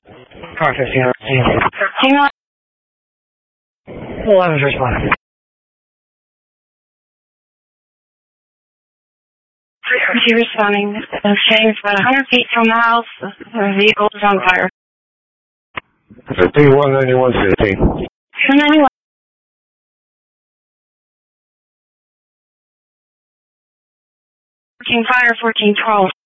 Car 15. 13 on. 11's responding. Frequency responding. Okay, it's about 100 feet from the house. The vehicle is on fire. 15, 191, 15. 291. Fire 1412.